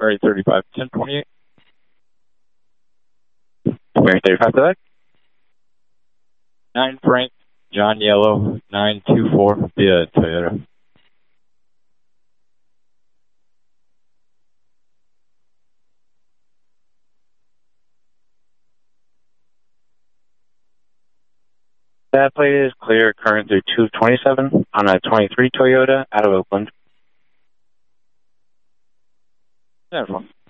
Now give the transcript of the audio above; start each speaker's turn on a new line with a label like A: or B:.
A: Mary 35, 1028. Mary 35 to that. 9 Frank, John Yellow, 924 via Toyota. That plate is clear, current through 227 on a 23 Toyota out of Oakland. 10-4.